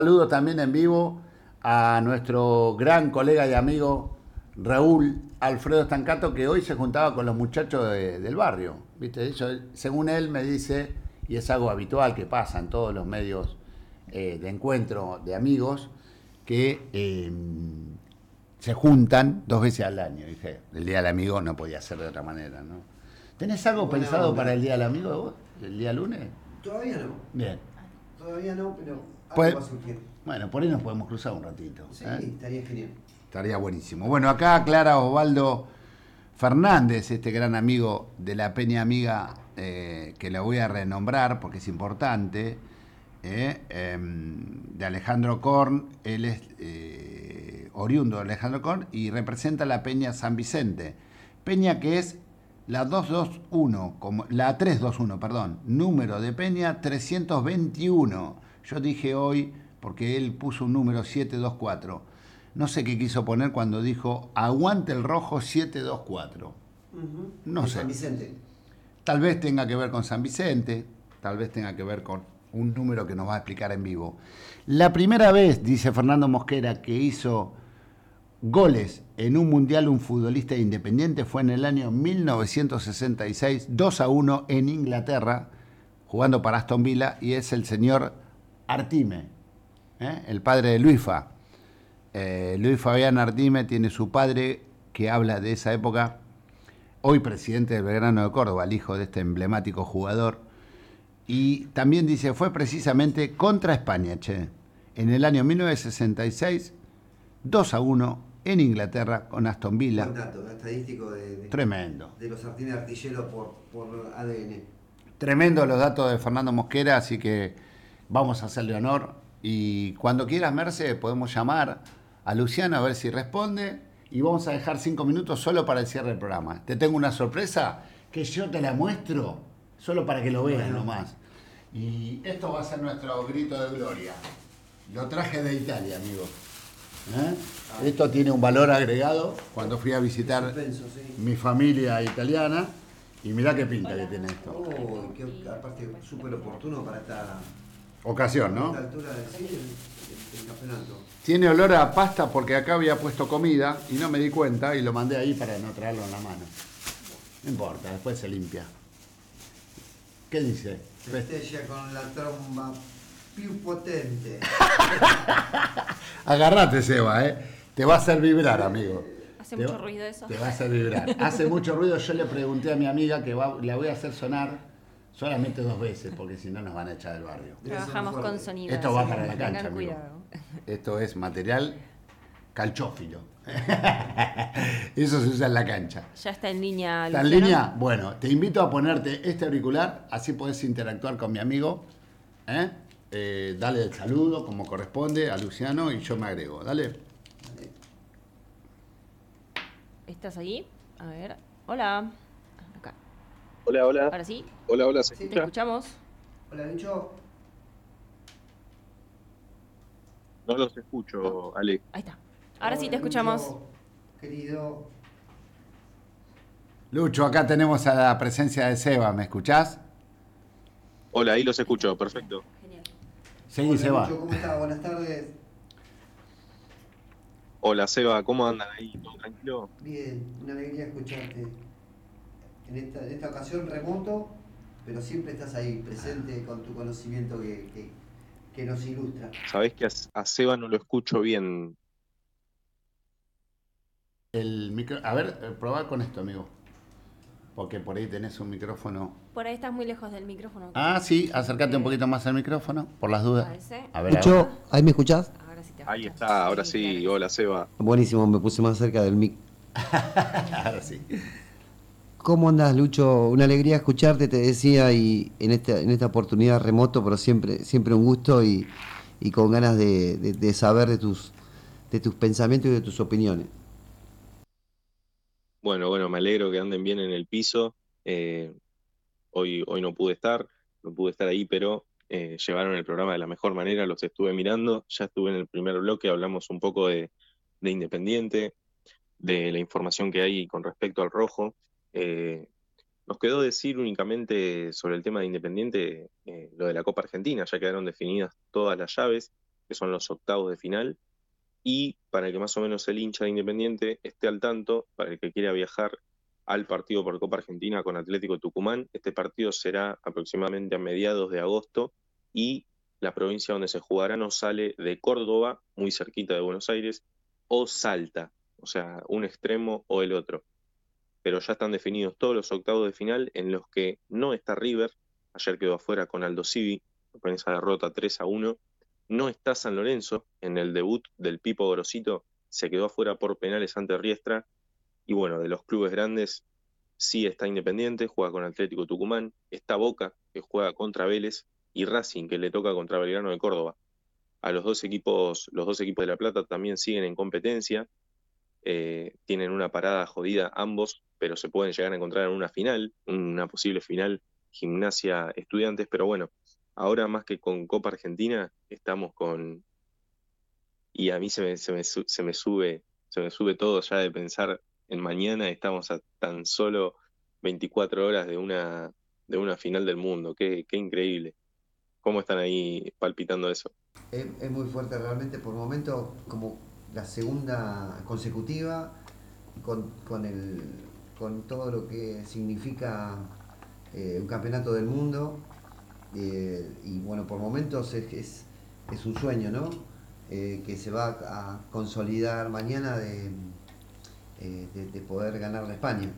Saludo también en vivo a nuestro gran colega y amigo Raúl Alfredo Stancato, que hoy se juntaba con los muchachos del barrio. ¿Viste? Según él me dice, y es algo habitual que pasa en todos los medios de encuentro de amigos, que se juntan 2 veces al año. Dije, el Día del Amigo no podía ser de otra manera, ¿no? ¿Tenés Qué algo buena pensado para onda. el Día del Amigo vos? ¿El día lunes? Todavía no, Bien. todavía no, pero algo Pues, va a surgir. bueno, por ahí nos podemos cruzar un ratito. Sí, ¿Eh? estaría genial. Estaría buenísimo. Bueno, acá Clara Osvaldo Fernández, este gran amigo de la Peña Amiga, que lo voy a renombrar porque es importante, de Alejandro Korn. Él es oriundo de Alejandro Korn y representa la Peña San Vicente. Peña que es la 221, como, la 321, perdón, número de Peña 321. Yo dije hoy, porque él puso un número 724. No sé qué quiso poner cuando dijo aguante el rojo 724. Ujú. No De sé. San Vicente. Tal vez tenga que ver con San Vicente, tal vez tenga que ver con un número que nos va a explicar en vivo. La primera vez, dice Fernando Mosquera, que hizo goles en un mundial un futbolista independiente fue en el año 1966, 2-1 en Inglaterra, jugando para Aston Villa, y es el señor Artime, el padre de Luisfa. Luis Fabián Artime tiene su padre que habla de esa época, hoy presidente del Belgrano de Córdoba, el hijo de este emblemático jugador. Y también dice, fue precisamente contra España, che. En el año 1966, 2-1 en Inglaterra con Aston Villa. Buen dato, estadístico Tremendo. de los Artines Artilleros por ADN. Tremendo los datos de Fernando Mosquera, así que vamos a hacerle honor. Y cuando quieras, Merce, podemos llamar a Luciano a ver si responde. Y vamos a dejar 5 minutos solo para el cierre del programa. Te tengo una sorpresa que yo te la muestro solo para que lo veas Bueno, nomás. Y esto va a ser nuestro grito de gloria. Lo traje de Italia, amigo. Esto tiene un valor agregado cuando fui a qué visitar suspenso, sí. mi familia italiana. Y mirá qué pinta que Hola. tiene esto. Oh, qué, aparte súper oportuno Ocasión, para ¿no? esta altura del, sí, del campeonato. Tiene olor a pasta porque acá había puesto comida y no me di cuenta y lo mandé ahí para no traerlo en la mano. No importa, después se limpia. ¿Qué dice? Festejia con la tromba più potente. Agarrate, Seba, ¿eh? Te va a hacer vibrar, amigo. Hace Te mucho va- ruido eso. Te va a hacer vibrar. Hace mucho ruido. Yo le pregunté a mi amiga que la voy a hacer sonar solamente 2 veces porque si no nos van a echar del barrio. Debe ser Trabajamos fuerte. con sonido. Esto va así para que la cancha, tengan amigo. cuidado. Esto es material calchófilo. Eso se usa en la cancha. Ya está en línea, ¿Está en Luciano. línea? Bueno, te invito a ponerte este auricular, así podés interactuar con mi amigo. ¿eh? Dale el saludo como corresponde a Luciano y yo me agrego. Dale. ¿Estás ahí? A ver. Hola. Acá. Hola, hola. Ahora sí. Hola, hola, ¿se Sí. Te escucha? escuchamos. Hola, Lucho. No los escucho, Ale. Ahí está. Ahora sí te Hola, escuchamos. Lucho, querido. Lucho, acá tenemos a la presencia de Seba, ¿me escuchás? Hola, ahí los escucho, perfecto. Genial. Seguí, Hola, Seba. Lucho, ¿cómo estás? Buenas tardes. Hola, Seba, ¿cómo andan ahí? ¿Todo tranquilo? Bien, una alegría escucharte. En esta ocasión remoto, pero siempre estás ahí, presente con tu conocimiento que nos ilustra. Sabés que a Seba no lo escucho bien. A ver, probá con esto, amigo. Porque por ahí tenés un micrófono. Por ahí estás muy lejos del micrófono. Ah, sí, acércate un poquito más al micrófono, por las dudas. Parece. A ver, ¿Escucho? ahora. ¿Ahí me escuchás? Ahora sí te Ahí escuchamos. está, ahora sí. claro que Hola, Seba. Buenísimo, me puse más cerca del mic. Ahora sí. ¿Cómo andás, Lucho? Una alegría escucharte, te decía, y en esta oportunidad remoto, pero siempre un gusto y con ganas de saber de tus pensamientos y de tus opiniones. Bueno, me alegro que anden bien en el piso. Eh, hoy no pude estar ahí, pero llevaron el programa de la mejor manera, los estuve mirando. Ya estuve en el primer bloque, hablamos un poco de Independiente, de la información que hay con respecto al rojo. Eh, Nos quedó decir únicamente sobre el tema de Independiente lo de la Copa Argentina, ya quedaron definidas todas las llaves. que son los octavos de final. Y para que más o menos el hincha de Independiente esté al tanto, para el que quiera viajar al partido por Copa Argentina con Atlético Tucumán, este partido será aproximadamente a mediados de agosto y la provincia donde se jugará no sale de Córdoba, muy cerquita de Buenos Aires, o Salta, o sea, un extremo o el otro. Pero ya están definidos todos los octavos de final en los que no está River, ayer quedó afuera con Aldo Civi, con esa derrota 3-1. No está San Lorenzo, en el debut del Pipo Gorosito, se quedó afuera por penales ante Riestra. Y bueno, de los clubes grandes, sí está Independiente, juega con Atlético Tucumán, está Boca, que juega contra Vélez, y Racing, que le toca contra Belgrano de Córdoba. A los dos equipos de La Plata también siguen en competencia, tienen una parada jodida ambos, pero se pueden llegar a encontrar en una final, una posible final Gimnasia Estudiantes, pero bueno, ahora más que con Copa Argentina, estamos con... Y a mí se me sube todo ya de pensar en mañana, estamos a tan solo 24 horas de una final del mundo, qué increíble. ¿Cómo están ahí palpitando eso? Es muy fuerte realmente, por momentos como la segunda consecutiva, con todo lo que significa un campeonato del mundo. Y bueno, por momentos es un sueño, ¿no? Que se va a consolidar mañana de poder ganar la España.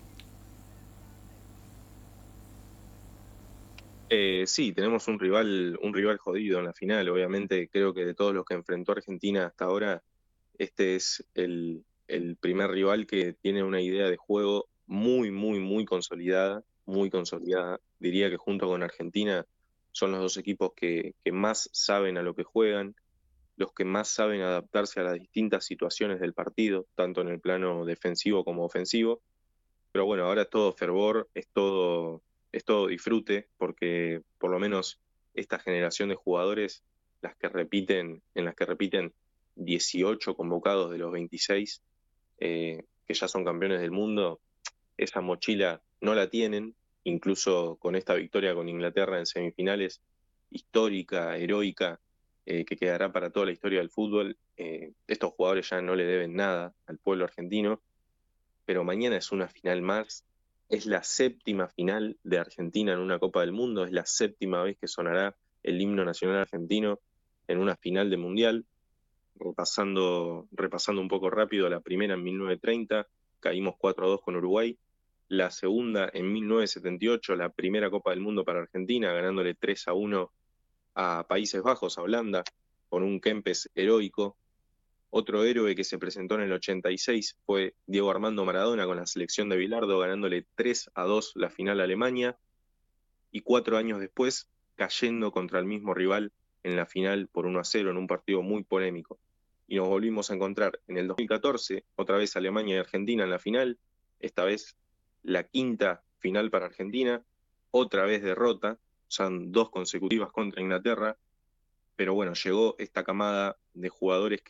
Sí, tenemos un rival jodido en la final. Obviamente, creo que de todos los que enfrentó Argentina hasta ahora, este es el primer rival que tiene una idea de juego muy, muy, muy consolidada, muy consolidada. Diría que junto con Argentina son los dos equipos que más saben a lo que juegan, los que más saben adaptarse a las distintas situaciones del partido, tanto en el plano defensivo como ofensivo. Pero bueno, ahora es todo fervor, es todo disfrute, porque por lo menos esta generación de jugadores, en las que repiten 18 convocados de los 26, que ya son campeones del mundo, esa mochila no la tienen, incluso con esta victoria con Inglaterra en semifinales, histórica, heroica, que quedará para toda la historia del fútbol. Estos jugadores ya no le deben nada al pueblo argentino, pero mañana es una final más. Es la séptima final de Argentina en una Copa del Mundo, es la séptima vez que sonará el himno nacional argentino en una final de Mundial. Repasando un poco rápido, la primera en 1930, caímos 4-2 con Uruguay. La segunda en 1978, la primera Copa del Mundo para Argentina, ganándole 3-1 a Países Bajos, a Holanda, con un Kempes heroico. Otro héroe que se presentó en el 86 fue Diego Armando Maradona con la selección de Bilardo, ganándole 3-2 la final a Alemania, y 4 años después cayendo contra el mismo rival en la final por 1-0 en un partido muy polémico. Y nos volvimos a encontrar en el 2014, otra vez Alemania y Argentina en la final, esta vez la quinta final para Argentina, otra vez derrota, son 2 consecutivas contra Inglaterra, pero bueno, llegó esta camada de jugadores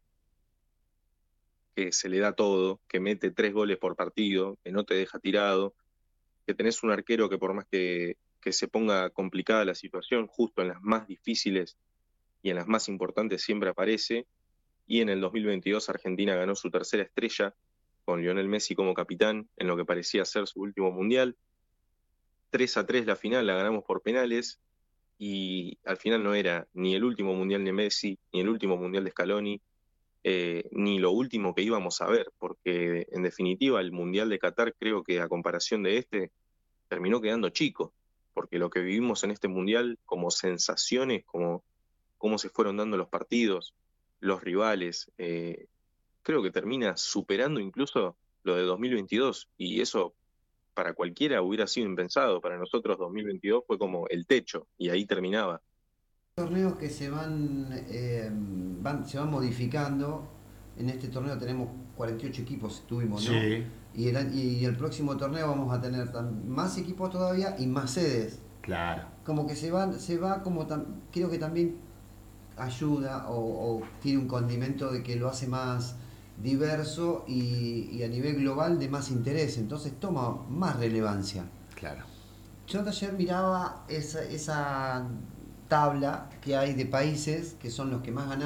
que se le da todo, que mete 3 goles por partido, que no te deja tirado, que tenés un arquero que por más que se ponga complicada la situación, justo en las más difíciles y en las más importantes siempre aparece. Y en el 2022 Argentina ganó su tercera estrella con Lionel Messi como capitán en lo que parecía ser su último mundial. 3-3 la final, la ganamos por penales, y al final no era ni el último mundial de Messi, ni el último mundial de Scaloni, ni lo último que íbamos a ver, porque en definitiva el Mundial de Qatar, creo que a comparación de este, terminó quedando chico, porque lo que vivimos en este Mundial como sensaciones, como cómo se fueron dando los partidos, los rivales, creo que termina superando incluso lo de 2022, y eso para cualquiera hubiera sido impensado. Para nosotros 2022 fue como el techo y ahí terminaba. Torneos que se van modificando. En este torneo tenemos 48 equipos, tuvimos, ¿no? Sí, Y el próximo torneo vamos a tener más equipos todavía y más sedes. claro. Como que creo que también ayuda o tiene un condimento de que lo hace más diverso y a nivel global de más interés, entonces toma más relevancia. Claro. Yo ayer miraba esa tabla que hay de países que son los que más ganaron